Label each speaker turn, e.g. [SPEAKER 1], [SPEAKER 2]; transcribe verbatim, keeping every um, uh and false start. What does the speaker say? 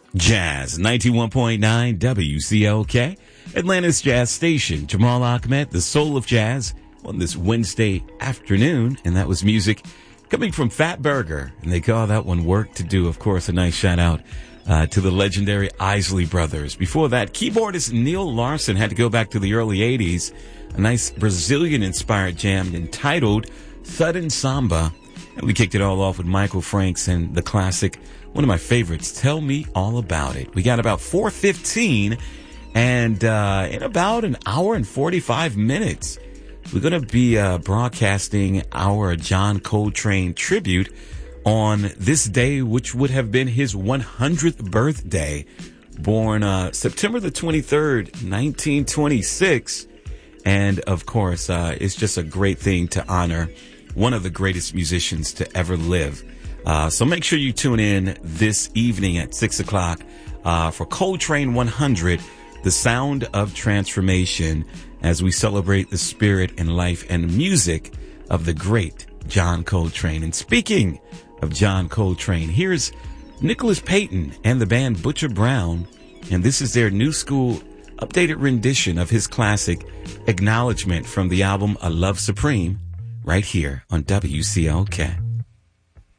[SPEAKER 1] Jazz ninety-one point nine W C L K, Atlanta's jazz station. Jamal Ahmed, the soul of jazz, on this Wednesday afternoon. And that was music coming from Fat Burger. And they call that one Work to Do. Of course, a nice shout out uh, to the legendary Isley Brothers. Before that, keyboardist Neil Larson had to go back to the early eighties. A nice Brazilian-inspired jam entitled Southern Samba. And we kicked it all off with Michael Franks and the classic, one of my favorites, Tell Me All About It. We got about four fifteen, and uh, in about an hour and forty-five minutes, we're going to be uh, broadcasting our John Coltrane tribute on this day, which would have been his one hundredth birthday, born uh, September the twenty-third, nineteen twenty-six. And, of course, uh, it's just a great thing to honor one of the greatest musicians to ever live. Uh, so make sure you tune in this evening at six o'clock uh, for Coltrane one hundred, The Sound of Transformation, as we celebrate the spirit and life and music of the great John Coltrane. And speaking of John Coltrane, here's Nicholas Payton and the band Butcher Brown, and this is their new school updated rendition of his classic Acknowledgement from the album A Love Supreme, right here on W C L K.